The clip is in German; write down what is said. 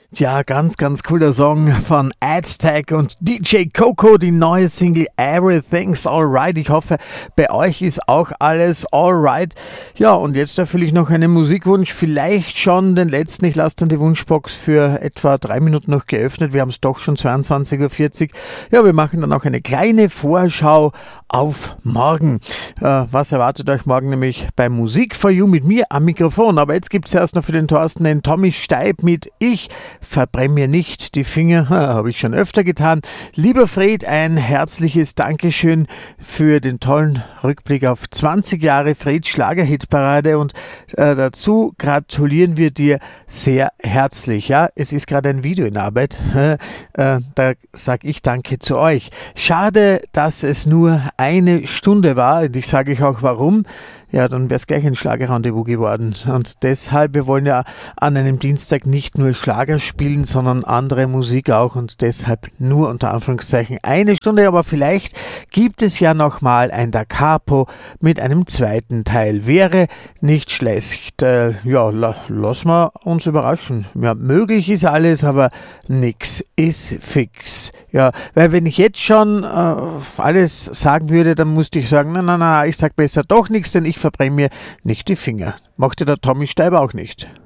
Tja, ganz, ganz cooler Song von Aztec und DJ Coco, die neue Single Everything's Alright. Ich hoffe, bei euch ist auch alles alright. Ja, und jetzt erfülle ich noch einen Musikwunsch, vielleicht schon den letzten. Ich lasse dann die Wunschbox für etwa 3 Minuten noch geöffnet. Wir haben es doch schon 22:40 Uhr. Ja, wir machen dann auch eine kleine Vorschau auf morgen. Was erwartet euch morgen nämlich bei Musik for You mit mir am Mikrofon? Aber jetzt gibt es erst noch für den Thorsten den Tommy Steib mit Ich verbrenn mir nicht die Finger, habe ich schon öfter getan. Lieber Fred, ein herzliches Dankeschön für den tollen Rückblick auf 20 Jahre Fred Schlagerhitparade und dazu gratulieren wir dir sehr herzlich. Ja, es ist gerade ein Video in Arbeit, da sage ich Danke zu euch. Schade, dass es nur eine Stunde war und ich sage euch auch warum. Ja, dann wäre es gleich ein Schlagerrendezvous geworden. Und deshalb, wir wollen ja an einem Dienstag nicht nur Schlager spielen, sondern andere Musik auch. Und deshalb nur unter Anführungszeichen eine Stunde. Aber vielleicht gibt es ja nochmal ein Da Capo mit einem zweiten Teil. Wäre nicht schlecht. Lassen wir uns überraschen. Ja, möglich ist alles, aber nix ist fix. Ja, weil wenn ich jetzt schon alles sagen würde, dann müsste ich sagen, na, ich sag besser doch nichts, denn ich verbrenne mir nicht die Finger. Mochte der Tommy Steib auch nicht.